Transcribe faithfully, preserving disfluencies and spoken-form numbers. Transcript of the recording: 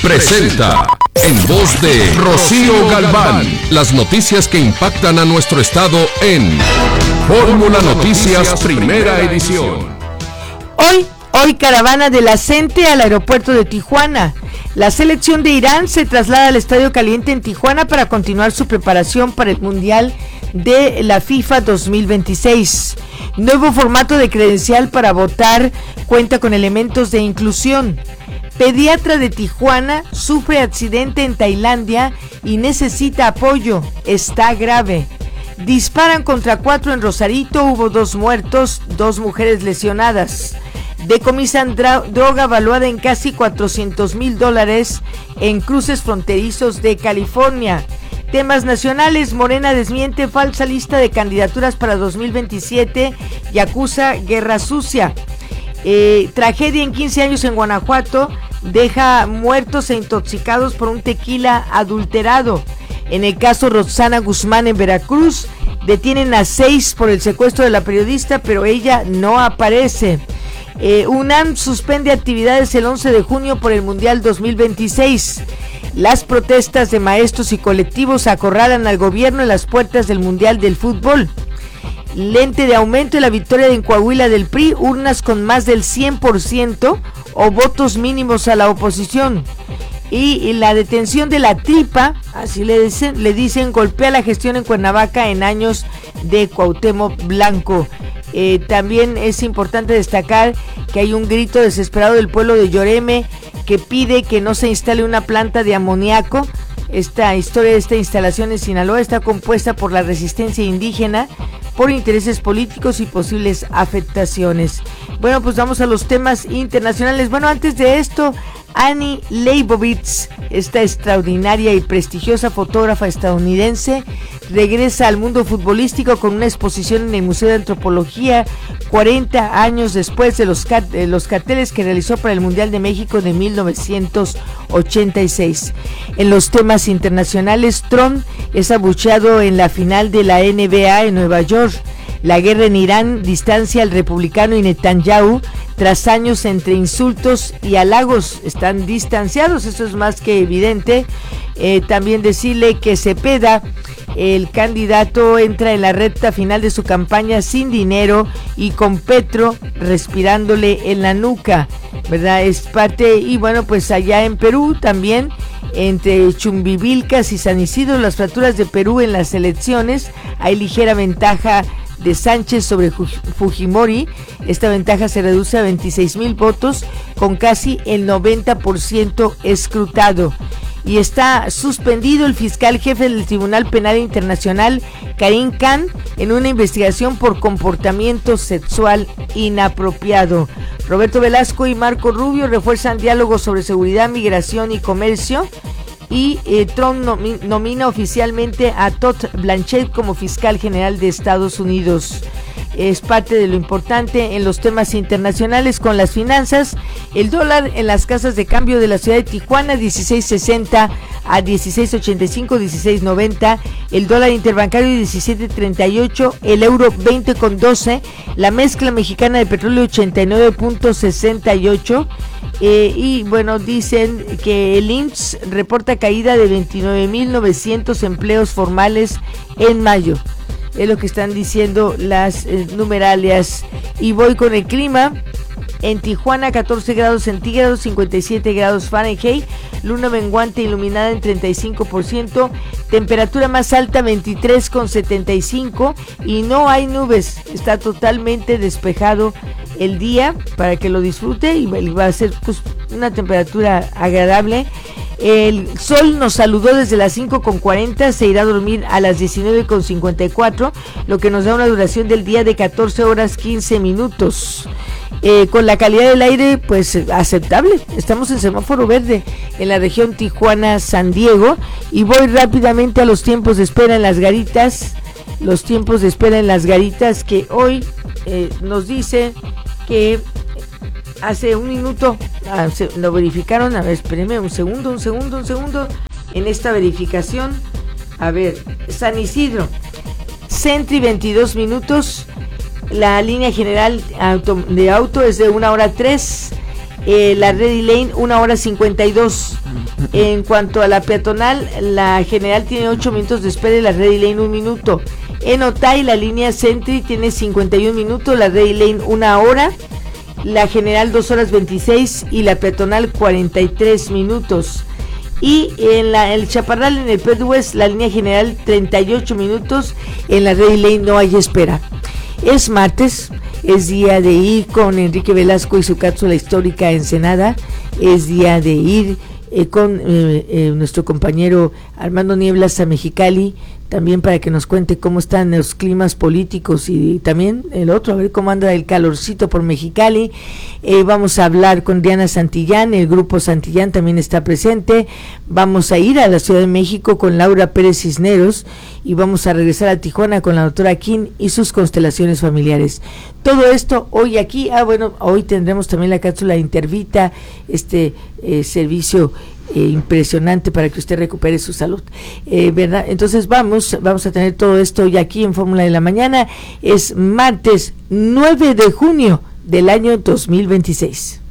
presenta, en voz de Rocío Galván, las noticias que impactan a nuestro estado en Fórmula Noticias Primera Edición. Hoy, hoy caravana de la CENTE al aeropuerto de Tijuana. La selección de Irán se traslada al Estadio Caliente en Tijuana para continuar su preparación para el Mundial de la FIFA dos mil veintiséis. Nuevo formato de credencial para votar cuenta con elementos de inclusión. Pediatra de Tijuana sufre accidente en Tailandia y necesita apoyo. Está grave. Disparan contra cuatro en Rosarito, hubo dos muertos, dos mujeres lesionadas. Decomisan dra- droga valuada en casi cuatrocientos mil dólares en cruces fronterizos de California. Temas nacionales: Morena desmiente falsa lista de candidaturas para dos mil veintisiete y acusa guerra sucia. Eh, tragedia en quince años en Guanajuato, deja muertos e intoxicados por un tequila adulterado. En el caso Roxana Guzmán en Veracruz, detienen a seis por el secuestro de la periodista, pero ella no aparece. Eh, UNAM suspende actividades el once de junio por el Mundial dos mil veintiséis. Las protestas de maestros y colectivos acorralan al gobierno en las puertas del Mundial del Fútbol. Lente de aumento de la victoria en Coahuila del P R I, urnas con más del cien por ciento o votos mínimos a la oposición. Y, y la detención de la tripa, así le dicen, le dicen, golpea la gestión en Cuernavaca en años de Cuauhtémoc Blanco. Eh, también es importante destacar que hay un grito desesperado del pueblo de Lloreme que pide que no se instale una planta de amoníaco. Esta historia de esta instalación en Sinaloa está compuesta por la resistencia indígena, por intereses políticos y posibles afectaciones. Bueno, pues vamos a los temas internacionales. Bueno, antes de esto, Annie Leibovitz, esta extraordinaria y prestigiosa fotógrafa estadounidense, regresa al mundo futbolístico con una exposición en el Museo de Antropología cuarenta años después de los, cat- de los carteles que realizó para el Mundial de México de mil novecientos ochenta y seis. En los temas internacionales, Trump es abucheado en la final de la N B A en Nueva York. La guerra en Irán distancia al republicano y Netanyahu tras años entre insultos y halagos. Están distanciados, eso es más que evidente. Eh, también decirle que Cepeda, el candidato, entra en la recta final de su campaña sin dinero y con Petro respirándole en la nuca, ¿verdad? Es parte, y bueno, pues allá en Perú también, entre Chumbivilcas y San Isidro, las fracturas de Perú en las elecciones, hay ligera ventaja de Sánchez sobre Fujimori. Esta ventaja se reduce a veintiséis mil votos con casi el noventa por ciento escrutado. Y está suspendido el fiscal jefe del Tribunal Penal Internacional, Karim Khan, en una investigación por comportamiento sexual inapropiado. Roberto Velasco y Marco Rubio refuerzan diálogos sobre seguridad, migración y comercio. Y eh, Trump nomi- nomina oficialmente a Todd Blanchett como fiscal general de Estados Unidos. Es parte de lo importante en los temas internacionales con las finanzas. El dólar en las casas de cambio de la ciudad de Tijuana, dieciséis sesenta a dieciséis ochenta y cinco, dieciséis noventa. El dólar interbancario, diecisiete treinta y ocho. El euro, veinte con doce. La mezcla mexicana de petróleo, ochenta y nueve punto sesenta y ocho. Eh, y bueno, dicen que el I M S S reporta caída de veintinueve mil novecientos empleos formales en mayo. Es lo que están diciendo las eh, numeralias. Y voy con el clima. En Tijuana, catorce grados centígrados, cincuenta y siete grados Fahrenheit. Luna menguante iluminada en treinta y cinco por ciento. Temperatura más alta, veintitrés con setenta y cinco. Y no hay nubes. Está totalmente despejado el día para que lo disfrute. Y va a ser pues, una temperatura agradable. El sol nos saludó desde las cinco con cuarenta, se irá a dormir a las diecinueve con cincuenta y cuatro, lo que nos da una duración del día de catorce horas quince minutos. Eh, con la calidad del aire, pues aceptable. Estamos en semáforo verde en la región Tijuana-San Diego. Y voy rápidamente a los tiempos de espera en las garitas. Los tiempos de espera en las garitas que hoy eh, nos dice que hace un minuto ah, se, lo verificaron. A ver, espérenme un segundo, un segundo, un segundo. En esta verificación, a ver, San Isidro, Sentry, veintidós minutos. La línea general auto, de auto es de una hora tres. Eh, la Ready Lane, una hora cincuenta y dos. En cuanto a la peatonal, la general tiene ocho minutos de espera y la Ready Lane un minuto. En Otay, la línea Sentry tiene cincuenta y un minutos, la Ready Lane una hora, la general dos horas veintiséis y la peatonal cuarenta y tres minutos. Y en la, el Chaparral, en el Pedwest, la línea general treinta y ocho minutos, en la Ready Lane no hay espera. Es martes, es día de ir con Enrique Velasco y su cápsula histórica Ensenada, es día de ir eh, con eh, eh, nuestro compañero Armando Nieblas a Mexicali, también para que nos cuente cómo están los climas políticos y también el otro, a ver cómo anda el calorcito por Mexicali. Eh, vamos a hablar con Diana Santillán, el grupo Santillán también está presente. Vamos a ir a la Ciudad de México con Laura Pérez Cisneros y vamos a regresar a Tijuana con la doctora Kim y sus constelaciones familiares. Todo esto hoy aquí, ah bueno, hoy tendremos también la cápsula de Intervita, este eh, servicio Eh, impresionante para que usted recupere su salud, eh, ¿verdad? Entonces vamos, vamos a tener todo esto hoy aquí en Fórmula de la Mañana. Es martes nueve de junio del año dos mil veintiséis.